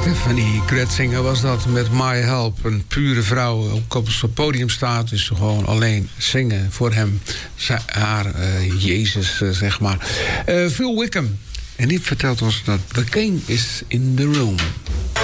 Stephanie Gretzinger was dat met My Help. Een pure vrouw, ook op het podium staat. Dus gewoon alleen zingen voor hem. Haar Jezus, zeg maar. Phil Wickham. En die vertelt ons dat The King is in the room.